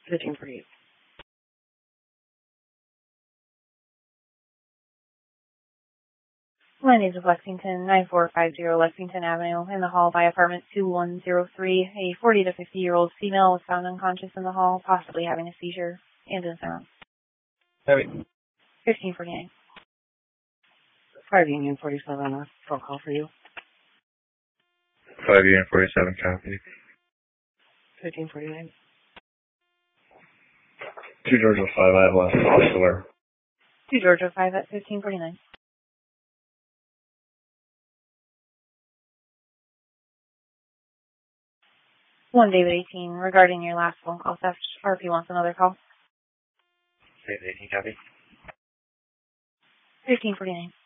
1548. Landings of Lexington, 9450 Lexington Avenue, in the hall by apartment 2103. A 40 to 50-year-old female was found unconscious in the hall, possibly having a seizure. Ambulance around. Heavy. 1549. 5 Union 47, phone call for you. 5 Union 47, copy. 1549. 2 Georgia 5, I have last officer. 2 Georgia 5 at 1549. One David 18, regarding your last phone call theft, RP wants another call. David 18, copy. 1549.